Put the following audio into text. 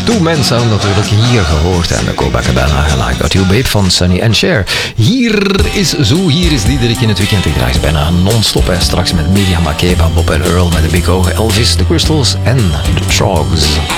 Two Men Sound natuurlijk hier gehoord. En de Copacabana en I Got You Babe van Sonny and Cher. Hier is Diederik in het weekend. Ik draai bijna non-stop. Hè. Straks met Miriam Makeba, Bob en Earl met de Big O, Elvis, The Crystals en The Trogs.